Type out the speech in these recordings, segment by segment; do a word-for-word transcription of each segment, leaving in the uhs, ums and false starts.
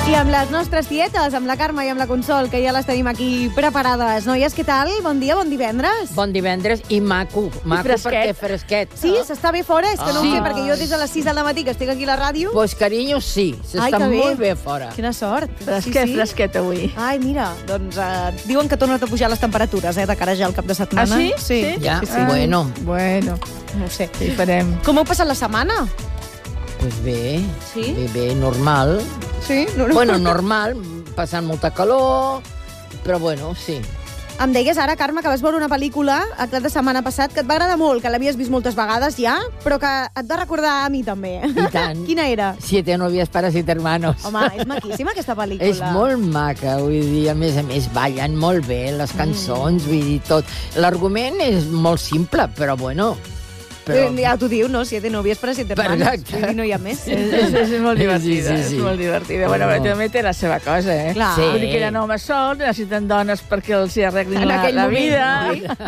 I amb les nostres tietes, amb la Carme i amb la Consol, que ja les tenim aquí preparades. Noies, què tal? Bon dia, bon divendres. Bon divendres i maco. Maco fresquet. perquè fresquet. Sí, s'està bé fora? És que no ho Sí. sé, perquè jo des de les sis del matí que estic aquí a la ràdio... Pues, carinyo, sí. Ai, S'està que bé. molt bé fora. Quina sort. Fresquet, fresquet avui. Ai, mira, doncs uh, diuen que tornen a pujar les temperatures, eh, de cara ja al cap de setmana. Ah, sí? Sí. Sí? Ja, sí, sí. bueno. Bueno, No ho sé. què hi farem? Com heu passat la setmana? Pues bé, Sí? bé, bé, normal. Sí? No, no. Bueno, normal, passant molta calor, però bueno, sí. Em deies ara, Carme, que vas veure una pel·lícula el cap de setmana passat que et va agradar molt, que l'havies vist moltes vegades ja, però que et va recordar a mi també. I tant. Quina era? Siete novias para siete hermanos. Home, és maquíssima aquesta pel·lícula. És molt maca, vull dir, a més a més, ballen molt bé les cançons, mm. vull dir, tot. L'argument és molt simple, però bueno... Però... Ja t'ho diu, no? Siete novias para siete hermanos. Exacte. Vull dir, no hi ha més. És, és, és molt divertida, Sí, sí, sí. és molt divertida. Bueno, Oh. però també té la seva cosa, eh? Clar. Sí. Vull dir que eren homes sols, necessiten dones perquè els hi arreglin En la, aquell la moment, vida.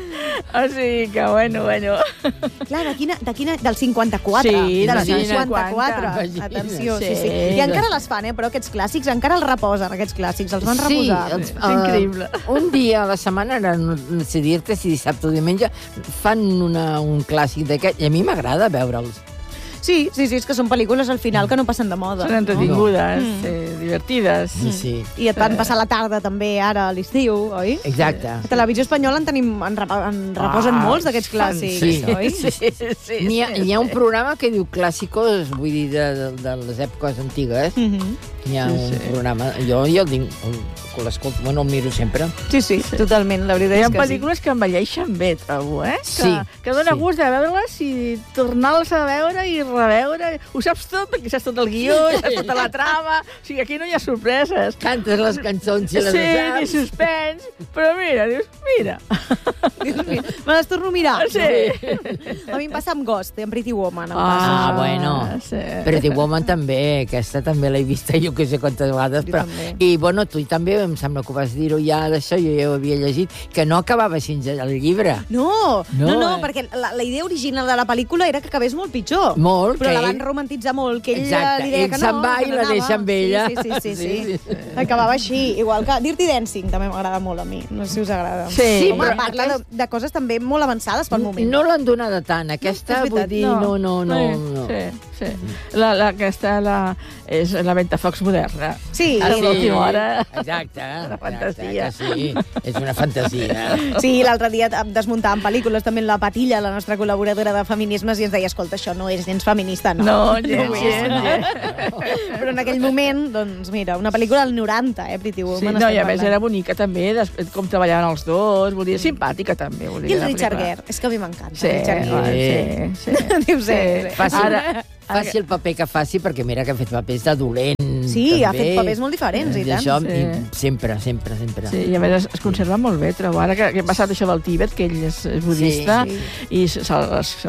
O sigui que, bueno, bueno. Clar, de quina, de quina, del cinquanta-quatre. Sí, del del cinquanta-quatre. cinquanta. Atenció, sí, sí. Sí. I encara les fan, eh? Però aquests clàssics, encara els reposen, aquests clàssics. Els van Sí, reposar. els- És increïble. Uh, un dia a la setmana, ara no sé dir-te si dissabte o diumenge, fan una, un clàssic d'aquest, i a mi m'agrada veure'ls. Sí, sí, sí, és que són pel·lícules al final que no passen de moda. Són entretingudes, Mm. eh, divertides. Sí, sí. I et van passar la tarda també ara a l'estiu, oi? Exacte. A Televisió Espanyola en, tenim, en, rep, en reposen Ah, molts d'aquests clàssics, sí. oi? Sí, sí, sí. N'hi ha, hi ha un programa que diu clàssicos, vull dir, de, de, de les èpoques antigues. Mm -hmm. Hi ha Sí, un sí. programa, jo ja el tinc, el, l'escolto, bueno, el miro sempre. Sí, sí, totalment, la veritat Hi ha és que pel·lícules que envelleixen bé, trobo, eh? Que, Sí, que dona sí. gust de veure-les i tornar-les a veure i reveure. Ho saps tot, perquè saps tot el guió, saps tota la trama. O sigui, aquí no hi ha sorpreses. Cantes les cançons i les Sí, ni saps. suspens. Però mira, dius, mira. Dius, mira, me les torno a mirar. Sí. A mi em passa amb Ghost, amb Pretty Woman. Em Ah, passa. bueno. Sí. Pretty Woman també, aquesta també l'he vista jo que sé quantes vegades. Jo Però... també. I bueno, tu també em sembla que ho vas dir-ho ja d'això, jo ja ho havia llegit, que no acabava així el llibre. No, no, No, no, eh? perquè la, la idea original de la pel·lícula era que acabés molt pitjor. Molt, Però que la van ell- romantitzar molt, que ell Exacte, li deia ell que no. se'n va que i no la anava. deixa amb ella. Sí, sí, sí, sí, sí. Sí, sí. Acabava així, igual que Dirty Dancing també m'agrada molt a mi, no sé si us agrada. Sí, Home, però parla aquest- de, de coses també molt avançades pel moment. No l'han donada tant, aquesta, No, és vull veritat, dir, no, no, no. no. Sí, sí. La, la, aquesta la, és la Ventafocs moderna. Sí, A l'última hora. Exacte. Una fantasia. Exacte, que sí, és una fantasia. sí, l'altre dia desmuntàvem pel·lícules també en la Patilla, la nostra col·laboradora de feminismes, i ens deia, escolta, això no és gens feminista, no. No, no gens, ho és. gens, gens. Però en aquell moment, doncs mira, una pel·lícula del noranta, eh, Pretty Sí, Woman. no, estem i a més parlant. era bonica també, des, com treballaven els dos, volia dir, simpàtica també. Volia I el dir, la Richard pel·lícula. Gere, és que a mi m'encanta. Sí, Richard Gere. sí, sí. Diu, sí, sí. Faci, Ara- faci el paper que faci, perquè mira que ha fet papers de dolent. Sí, ha també. fet papers molt diferents, i tant. Això, Sí. i sempre, sempre, sempre. Sí, i a més es, es conserva molt bé, trobo. Ara que, que ha passat això del Tíbet, que ell és, és budista, Sí, i se, se, se,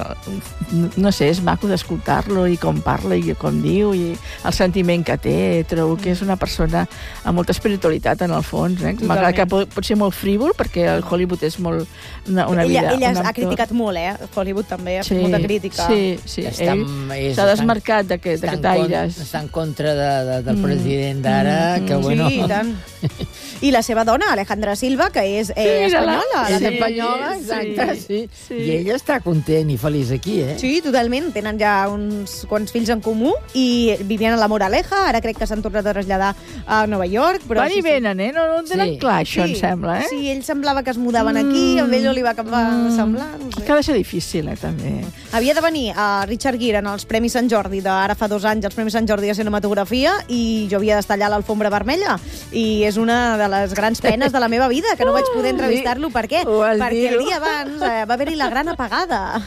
no sé, és maco d'escoltar-lo i com parla i com diu i el sentiment que té. Trobo que és una persona amb molta espiritualitat en el fons, eh? Malgrat que pot, pot ser molt frívol, perquè el Hollywood és molt una, una vida... ella ella un ha actor. criticat molt, eh? Hollywood també ha fet molta crítica. Sí, sí. Està Ell en- és- s'ha està en- desmarcat d'aquest Està en d'aquest con- aires. Està en contra de, de, del Mm. president d'ara, Mm, que mm. bueno... Sí, i tant. I la seva dona, Alejandra Silva, que és eh, mira-la. espanyola. És la- Sí, espanyola, exacte, sí, sí. sí. I ella està content i feliç aquí, eh? Sí, totalment. Tenen ja uns quants fills en comú i vivien a la Moraleja. Ara crec que s'han tornat a traslladar a Nova York. Però Van i venen, eh? No, no en tenen Sí. clar, això, sí, em sembla, eh? Sí, ell semblava que es mudaven aquí, amb ell no li va acabar Mm. semblar, no sé. Que ha de ser difícil, eh, també. Havia de venir a Richard Gere en els Premis Sant Jordi d'ara fa dos anys, els Premis Sant Jordi de Cinematografia, i jo havia d'estar allà a l'alfombra vermella. I és una de les grans penes de la meva vida, que no vaig poder entrevistar-lo. Per què? Ho vas Perquè dir-ho. el dia abans eh, va haver-hi la gran apagada.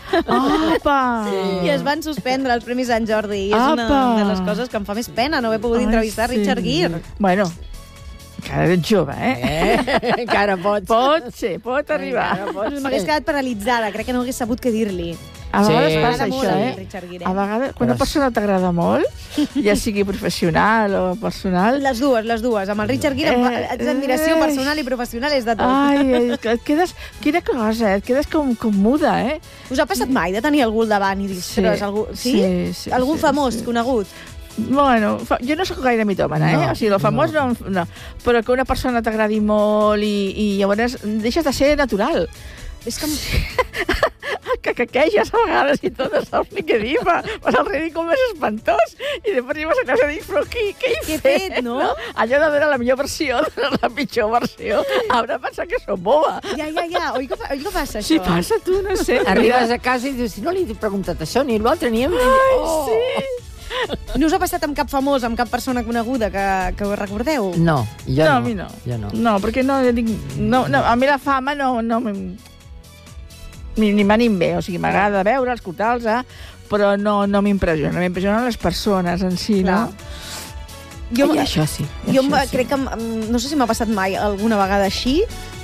Apa! I es van suspendre els Premis Sant Jordi. I és una Apa! de les coses que em fa més pena, no haver pogut Ai, entrevistar sí. Richard Gere. Bueno, encara ets jove, eh? Eh? Encara pots. Pot ser, pot arribar. Encara pots. M'hagués quedat paralitzada, crec que no hagués sabut què dir-li. A Sí. vegades M'agrada passa molt això, el eh? Richard Gere. A vegades, quan una Però- persona t'agrada molt, ja sigui professional o personal... Les dues, les dues. Amb el Richard Gere Eh, eh, admiració eh. personal i professional és de tot. Ai, és que et quedes... Quina cosa, eh? Et quedes com, com muda, eh? Us ha passat mai de tenir algú al davant i dir, Sí, ostres, algú... Sí? sí, sí, Algun sí, famós, sí. conegut? Bueno, fa, jo no sóc gaire mitòmana, eh? No, o sigui, el famós no. no. no. Però que una persona t'agradi molt i, i llavors deixes de ser natural. És que... que caqueges a vegades i tot, no saps ni què dir, fa, fas el ridícul més espantós i després vas a casa i dius, però què, què he Què he fet, fet, no? no? Allò de veure la millor versió, la pitjor versió, haurà pensat que sóc boba. Ja, ja, ja. Oi que, fa, oi que passa, això? Sí, passa, tu, no sé. Arribes a casa i dius, si no li he preguntat això ni l'altre, ni hem... Ai, oh. sí! No us ha passat amb cap famós, amb cap persona coneguda que, que ho recordeu? No, jo No, no. a mi no. Jo no. No, perquè no, jo dic, no, no, a mi la fama no... no ni ni m'anim bé, o sigui, m'agrada veure, escoltar-los, eh? Però no, no m'impressiona. M'impressionen les persones en si, Clar. no? Jo, I això sí. jo això sí. crec que... No sé si m'ha passat mai alguna vegada així,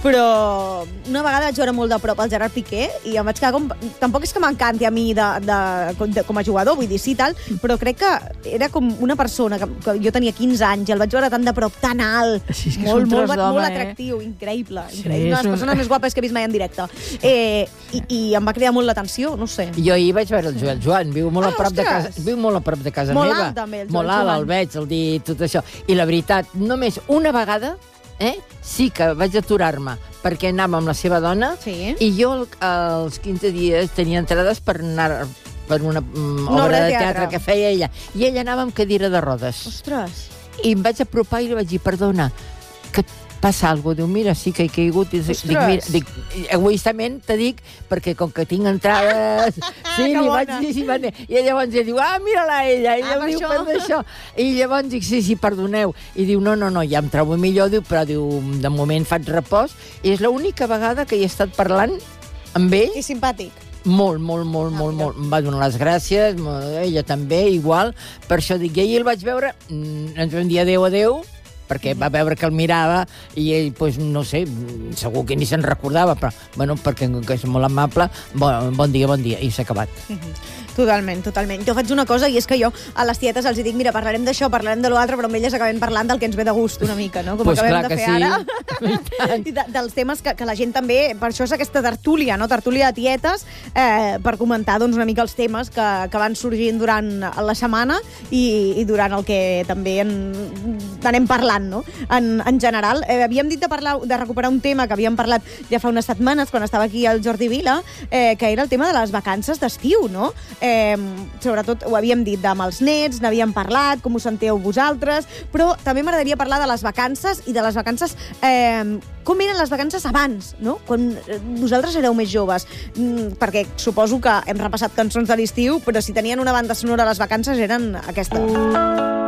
però una vegada vaig veure molt de prop el Gerard Piqué i em vaig quedar com... Tampoc és que m'encanti a mi de, de, de, com a jugador, vull dir, sí, tal, però crec que era com una persona que, que jo tenia quinze anys i el vaig veure tan de prop, tan alt, Sí, és que és molt, un molt, tros molt, d'home, molt eh? atractiu, increïble, Sí, increïble. Una de és les un- persones més guapes que he vist mai en directe. Eh, i, I em va cridar molt l'atenció, no sé. Jo ahir vaig veure el Joel Joan, viu molt, Ah, a prop de ostres! casa, viu molt a prop de casa Molt meva. alt, també, el Joel Molt alt, Joan. el veig, el dir tot això. I la veritat, només una vegada eh, sí que vaig aturar-me perquè anava amb la seva dona Sí. i jo el- als quinze dies tenia entrades per anar per una, mm, Una obra de teatre que feia ella. I ella anava amb cadira de rodes. Ostres. I em vaig apropar i li vaig dir, perdona, que et passa alguna cosa? Diu, mira, sí que he caigut. I dic, Ostres. mira, dic, egoistament te dic, perquè com que tinc entrades... Sí, Que li vaig bona. dir, sí, va, i llavors ella diu, ah, mira-la ella. I Ah, ella per diu, això. per això. I llavors dic, sí, sí, perdoneu. I diu, no, no, no, ja em trobo millor, diu, però diu, de moment faig repòs. I és l'única vegada que hi he estat parlant amb ell. I simpàtic. Molt, molt, molt, Ah, molt, mira. molt. Em va donar les gràcies, mo- ella també, igual. Per això dic, i ahir el vaig veure, mm, ens vam dir adéu, adéu, perquè va veure que el mirava i ell, pues, no sé, segur que ni se'n recordava, però, bueno, perquè com que és molt amable, bon, bon dia, bon dia, i s'ha acabat. Totalment, totalment. Jo faig una cosa i és que jo a les tietes els hi dic, mira, parlarem d'això, parlarem de l'altre, però amb elles acabem parlant del que ens ve de gust una mica, no? Com Pues acabem clar de que fer sí. ara. I de, dels temes que, que la gent també... Per això és aquesta tertúlia, no? Tertúlia de tietes, eh, per comentar doncs, una mica els temes que, que van sorgint durant la setmana i, i durant el que també en, anem parlant, no? En, en general. Eh, havíem dit de, parlar, de recuperar un tema que havíem parlat ja fa unes setmanes, quan estava aquí el Jordi Vila, eh, que era el tema de les vacances d'estiu, no? Eh, sobretot ho havíem dit amb els nets, n'havíem parlat, com ho sentíeu vosaltres, però també m'agradaria parlar de les vacances i de les vacances... Eh, com eren les vacances abans, no? Quan eh, vosaltres éreu més joves. Mm, perquè suposo que hem repassat cançons de l'estiu, però si tenien una banda sonora a les vacances eren aquesta.